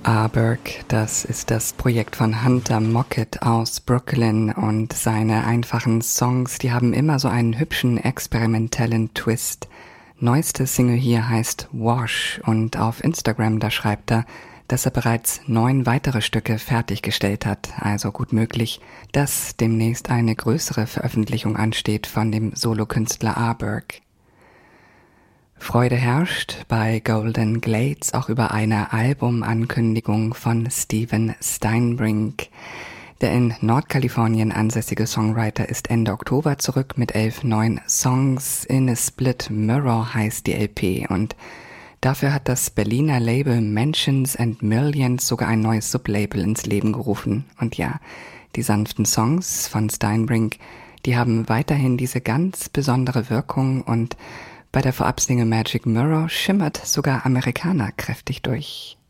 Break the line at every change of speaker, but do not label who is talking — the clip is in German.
Arberg, das ist das Projekt von Hunter Mockett aus Brooklyn und seine einfachen Songs, die haben immer so einen hübschen, experimentellen Twist. Neueste Single hier heißt Wash und auf Instagram, da schreibt er, dass er bereits 9 weitere Stücke fertiggestellt hat, also gut möglich, dass demnächst eine größere Veröffentlichung ansteht von dem Solokünstler Arberg. Freude herrscht bei Golden Glades auch über eine Albumankündigung von Steven Steinbrink. Der in Nordkalifornien ansässige Songwriter ist Ende Oktober zurück mit 11 neuen Songs. In a Split Mirror heißt die LP und dafür hat das Berliner Label Mansions and Millions sogar ein neues Sublabel ins Leben gerufen. Und ja, die sanften Songs von Steinbrink, die haben weiterhin diese ganz besondere Wirkung und bei der Vorabsingle Magic Mirror schimmert sogar Americana kräftig durch.